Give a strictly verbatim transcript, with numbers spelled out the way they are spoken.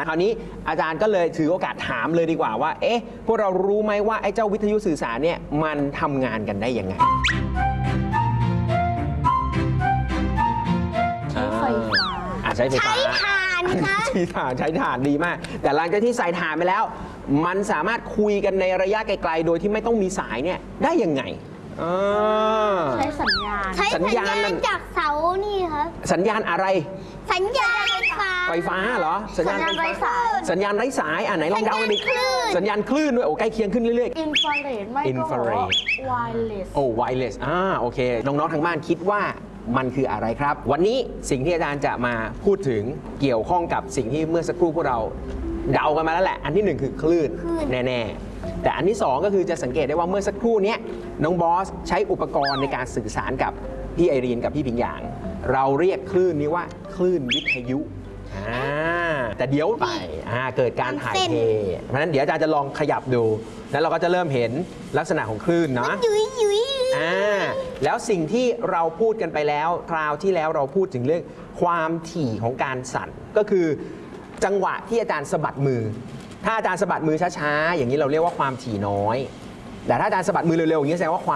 คราวนี้อาจารย์ก็เลยถือโอกาสถามเลยดีกว่าว่าเอ๊ะพวกเรารู้ไหมว่าไอ้เจ้าวิทยุสื่อสารเนี่ยมันทำงานกันได้ยังไงใช้ไฟฟ้าใช้ไฟฟ้าใช้ถ่านค่ะใช้ถ่านใช้ถ่านดีมากแต่หลังจากที่ใส่ถ่านไปแล้วมันสามารถคุยกันในระยะไกลๆโดยที่ไม่ต้องมีสายเนี่ยได้ยังไงใช้สัญญาณใช้สัญญาณจากเสานี่ครับสัญญาณอะไรสัญญาณไฟฟ้าไฟฟ้าเหรอสัญญาณไร้สายสัญญาณไร้สายอ่ะไหนลองเดากันดิสัญญาณคลื่นด้วยโอ้ใกล้เคียงขึ้นเรื่อยๆอินฟราเรดไม่ก็ไวเลสโอ้ไวเลสอ่าโอเคน้องๆทางบ้านคิดว่ามันคืออะไรครับวันนี้สิ่งที่อาจารย์จะมาพูดถึงเกี่ยวข้องกับสิ่งที่เมื่อสักครู่พวกเราเดากันมาแล้วแหละอันที่หนึ่งคือคลื่นแน่ๆแต่อันที่สองก็คือจะสังเกตได้ว่าเมื่อสักครู่นี้น้องบอสใช้อุปกรณ์ในการสื่อสารกับพี่ไอรีนกับพี่ผิงหยางเราเรียกคลื่นนี้ว่าคลื่นวิทยุแต่เดี๋ยวไปเกิดการถ่ายเทเพราะฉะนั้นเดี๋ยวอาจารย์จะลองขยับดูแล้วเราก็จะเริ่มเห็นลักษณะของคลื่นเนาะยุยยุยอ่าแล้วสิ่งที่เราพูดกันไปแล้วคราวที่แล้วเราพูดถึงเรื่องความถี่ของการสั่นก็คือจังหวะที่อาจารย์สะบัดมือถ้าอาจารย์สะบัดมือช้าๆอย่างนี้เราเรียกว่าความถี่น้อยแต่ถ้าอาจารย์สะบัดมือเร็วๆอย่างนี้แสดงว่าความ